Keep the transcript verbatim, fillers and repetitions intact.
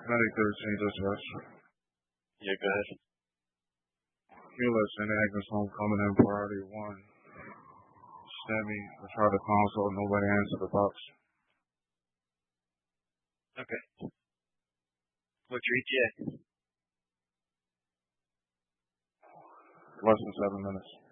Medic thirteen dispatch. Yeah, go ahead. Hewlett and Agnes home coming in priority one. Sammy, I tried to console, nobody answered the box. Okay. What's your E T A? Less than seven minutes.